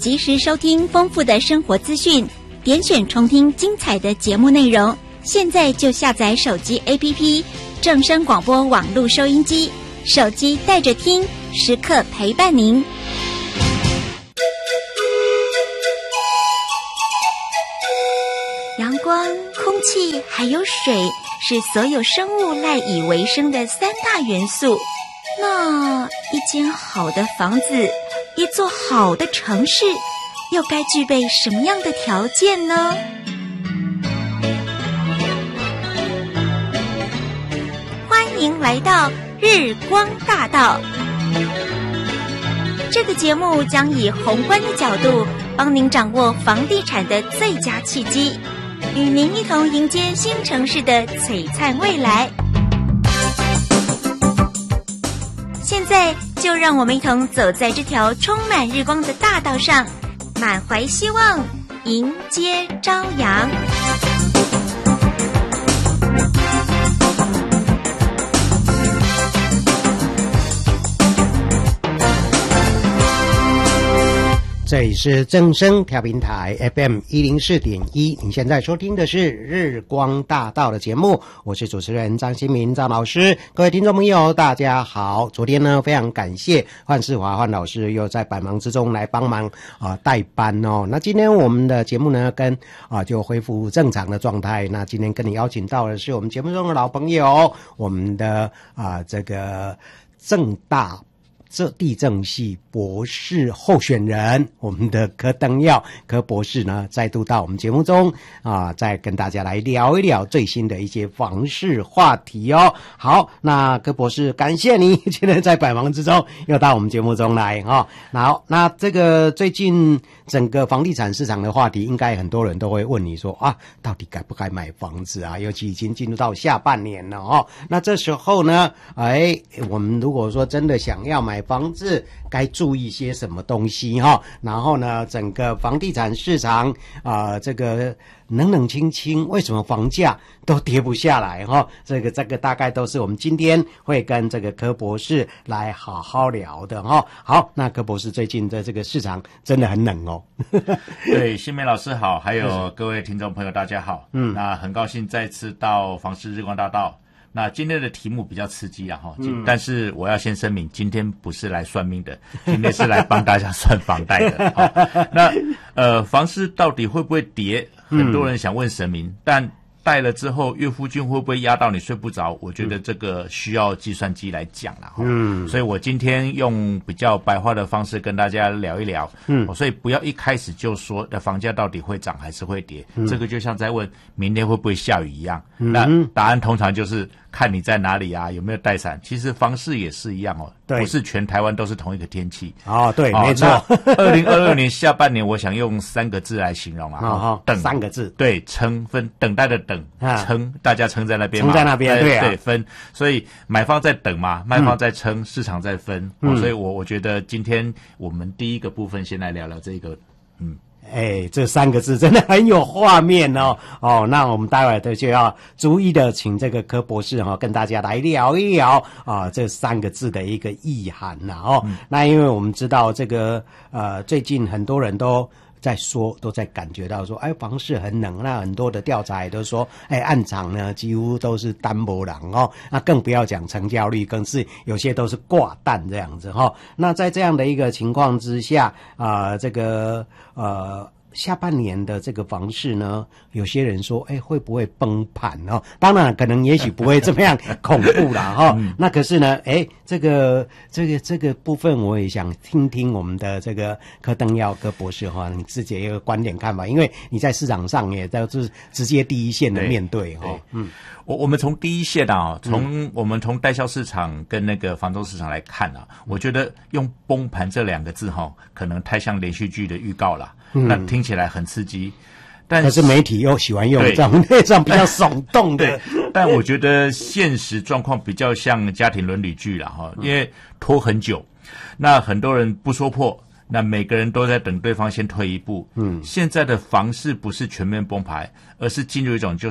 及时收听丰富的生活资讯，点选重听精彩的节目内容。现在就下载手机 APP 正声广播网络收音机，手机带着听，时刻陪伴您。阳光、空气还有水是所有生物赖以为生的三大元素。那一间好的房子，一座好的城市，又该具备什么样的条件呢？欢迎来到日光大道。这个节目将以宏观的角度，帮您掌握房地产的最佳契机，与您一同迎接新城市的璀璨未来。现在就让我们一同走在这条充满日光的大道上，满怀希望，迎接朝阳。 这里是正声调频台 FM 104.1，您现在收听的是日光大道的节目，我是主持人张新民张老师。各位听众朋友大家好，昨天呢非常感谢范世华范老师又在百忙之中来帮忙代班哦。那今天我们的节目呢就恢复正常的状态。那今天跟你邀请到的是我们节目中的老朋友，我们的这个政大地政系博士候选人，我们的柯登耀柯博士呢再度到我们节目中再跟大家来聊一聊最新的一些房市话题哦。好，那柯博士感谢你今天在百忙之中又到我们节目中来好，那这个最近整个房地产市场的话题，应该很多人都会问你说到底该不该买房子啊？尤其已经进入到下半年了那这时候呢我们如果说真的想要买房子，该注意些什么东西然后呢，整个房地产市场这个冷清清，为什么房价都跌不下来这个大概都是我们今天会跟这个柯博士来好好聊的好，那柯博士最近的这个市场真的很冷对，新梅老师好，还有各位听众朋友大家好。那很高兴再次到房市日光大道。那今天的题目比较刺激但是我要先声明，今天不是来算命的，今天是来帮大家算房贷的那房市到底会不会跌？很多人想问神明，但贷了之后月付金会不会压到你睡不着？我觉得这个需要计算机来讲啦所以我今天用比较白话的方式跟大家聊一聊所以不要一开始就说房价到底会涨还是会跌这个就像在问明天会不会下雨一样那答案通常就是看你在哪里有没有带伞。其实房市也是一样不是全台湾都是同一个天气对没错。 2022年下半年我想用3个字来形容等 3个字， 对，撑分，等待的等撑，大家撑在那边嘛， 撑在那边对分，所以买方在等嘛，卖方在撑，市场在分所以我觉得今天我们第一个部分先来聊聊这个这3个字真的很有画面那我们待会就要逐一的请这个柯博士跟大家来聊一聊这3个字的一个意涵那因为我们知道这个最近很多人都在感觉到说房市很冷，那很多的调查也都说暗场呢几乎都是单没人那更不要讲成交率，更是有些都是挂单这样子那在这样的一个情况之下这个下半年的这个房市呢，有些人说会不会崩盘当然可能也许不会这么样恐怖啦那可是呢这个部分我也想听听我们的这个柯登耀柯博士你自己的一个观点看法，因为你在市场上也都是直接第一线的面对我们从第一线我们从代销市场跟那个房仲市场来看我觉得用崩盘这2个字可能太像连续剧的预告了那听起来很刺激，但是媒体又喜欢用这种比较耸动的但我觉得现实状况比较像家庭伦理剧啦因为拖很久，那很多人不说破，那每个人都在等对方先退一步现在的房市不是全面崩盘，而是进入一种就是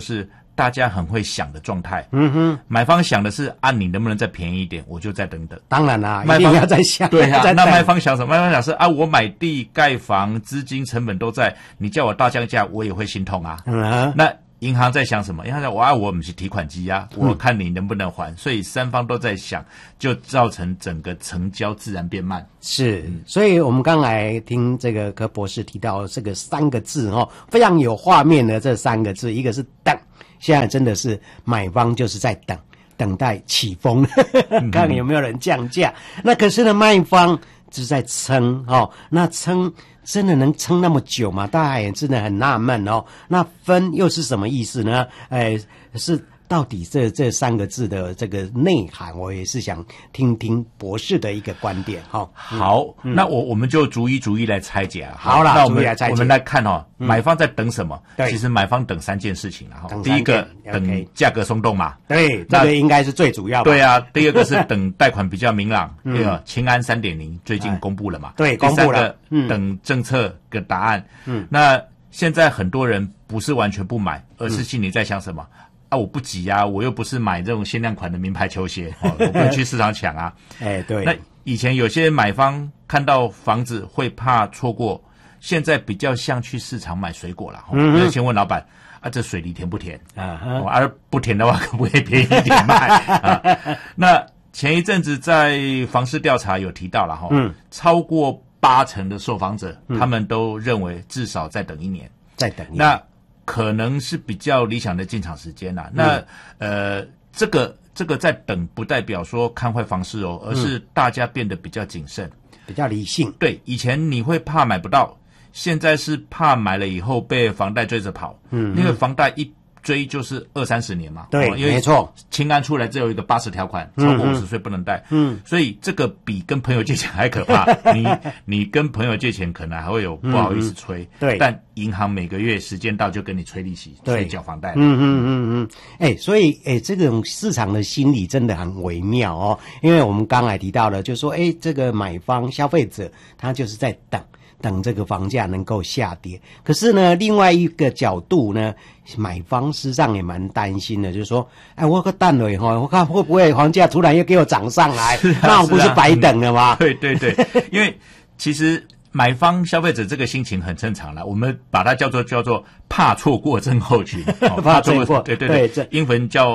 大家很会想的状态。嗯哼，买方想的是你能不能再便宜一点，我就再等等。 当然啦，一定要再想。 对啊，那卖方想什么？卖方想是我买地盖房，资金成本都在，你叫我大降价，我也会心痛啊。那银行在想什么？银行在我们是提款机啊，我看你能不能还。所以三方都在想，就造成整个成交自然变慢。 是，所以我们刚才听这个柯博士提到这个3个字非常有画面的这3个字，一个是等，现在真的是买方就是在等待起风，看有没有人降价。那可是呢，卖方是在撑那撑真的能撑那么久吗？大家也真的很纳闷那分又是什么意思呢？是到底这3个字的这个内涵，我也是想听听博士的一个观点好，那我们就逐一来拆解啊。 好了， 那我们来看买方在等什么？ 对， 其实买方等3件事情了第一个等价格松动嘛， 对，这个应该是最主要的。 对啊，第二个是等贷款比较明朗，青安 3.0 最近公布了嘛， 对，公布了。 等政策的答案。那现在很多人不是完全不买，而是心里在想什么？我不急啊，我又不是买这种限量款的名牌球鞋，我不能去市场抢啊。 对。 那以前有些买方看到房子会怕错过，现在比较像去市场买水果了。先问老板这水梨甜不甜？不甜的话可不可以便宜一点卖？那前一阵子在房市调查有提到了超过80%的受访者，他们都认为至少再等1年。 再等1年。 那可能是比较理想的进场时间啦。那这个在等不代表说看坏房市而是大家变得比较谨慎， 比较理性。 对，以前你会怕买不到，现在是怕买了以后被房贷追着跑。因为房贷一追就是20-30年嘛。 对，因为没错， 青安出来只有一个80条款，超过50岁不能贷。所以这个比跟朋友借钱还可怕。你跟朋友借钱可能还会有不好意思催， 对， 但银行每个月时间到就跟你催利息，催缴房贷。 所以这种市场的心理真的很微妙因为我们刚才提到了，就是说这个买方消费者他就是在等这个房价能够下跌。可是呢，另外一个角度呢，买方事实上也蛮担心的，就是说我个蛋了我看会不会房价突然又给我涨上来，那我不是白等了吗？ 对，因为其实买方消费者这个心情很正常了，我们把它叫做怕错过症候群。 怕错过， 对，英文叫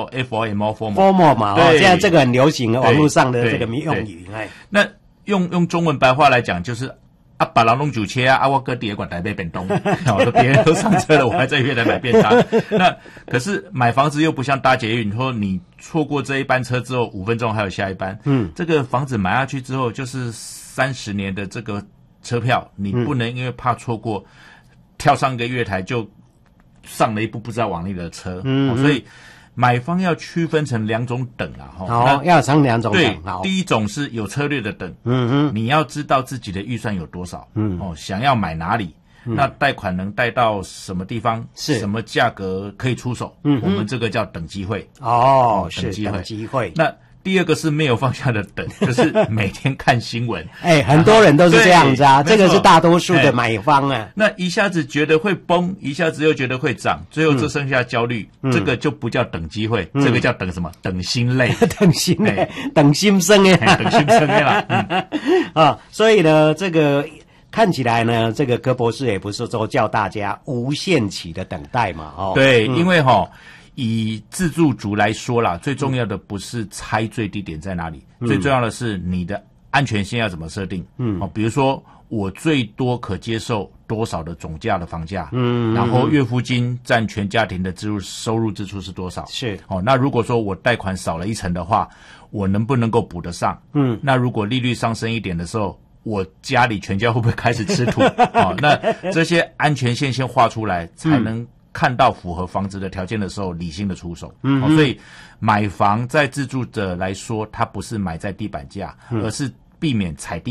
FOMO 嘛。现在这个很流行，网络上的这个用语。 那用中文白话来讲就是把人弄酒切我哥第二管台北便当，别人都上车了，我还在越南买便当。那可是买房子又不像搭捷运，说你错过这一班车之后5分钟还有下一班。这个房子买下去之后就是30年的这个车票，你不能因为怕错过，跳上一个月台就上了一部不知道往哪里的车。所以买方要区分成2种等要分2种等。 对，第一种是有策略的等。你要知道自己的预算有多少。想要买哪里，那贷款能贷到什么地方， 是什么价格可以出手。我们这个叫等机会。 是等机会。 那第二个是没有方向的等，就是每天看新闻。 很多人都是这样子这个是大多数的买方那一下子觉得会崩，一下子又觉得会涨，最后只剩下焦虑。这个就不叫等机会，这个叫等什么？等心累。 等心累，等心生等心生啦。 所以呢，这个看起来呢，这个柯博士也不是说叫大家无限期的等待嘛。 对，因为以自住族来说啦，最重要的不是猜最低点在哪里，最重要的是你的安全性要怎么设定。比如说我最多可接受多少的总价的房价，然后月付金占全家庭的收入支出是多少？ 是那如果说我贷款少了1成的话，我能不能够补得上？那如果利率上升一点的时候，我家里全家会不会开始吃土？那这些安全线先画出来，才能看到符合房子的条件的时候，理性的出手。所以买房在自住者来说，它不是买在地板价，而是避免踩地雷。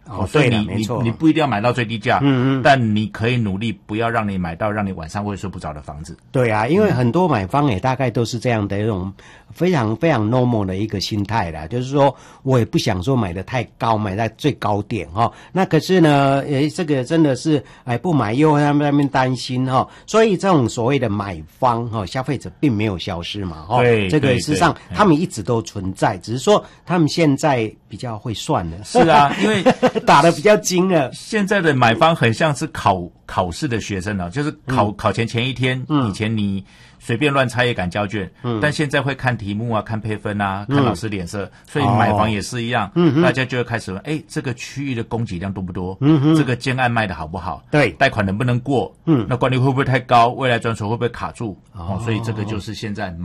所以对了没错你不一定要买到最低价，但你可以努力不要让你买到让你晚上会睡不着的房子。 对啊，因为很多买方也大概都是这样的一种非常非常 normal 的一个心态啦，就是说我也不想说买得太高，买在最高点那可是呢，这个真的是不买又他们在那边担心所以这种所谓的买方消费者并没有消失嘛对， 这个事实上他们一直都存在，只是说他们现在比较会算了。 是啊，因为打得比较精了。 现在的买方很像是考试的学生就是考前一天，以前你随便乱猜也敢交卷，但现在会看题目啊，看配分啊，看老师脸色，所以买房也是一样，大家就会开始问，这个区域的供给量多不多？这个建案卖的好不好？ 对， 贷款能不能过？那管理会不会太高？未来转手会不会卡住？所以这个就是现在